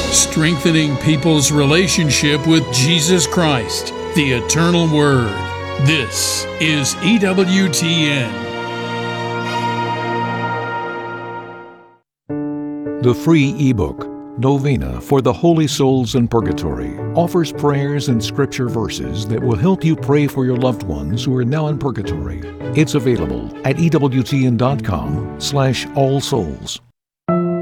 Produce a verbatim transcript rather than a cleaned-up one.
strengthening people's relationship with Jesus Christ, the Eternal Word. This is E W T N. The free ebook, Novena for the Holy Souls in Purgatory, offers prayers and scripture verses that will help you pray for your loved ones who are now in purgatory. It's available at E W T N dot com slash all souls.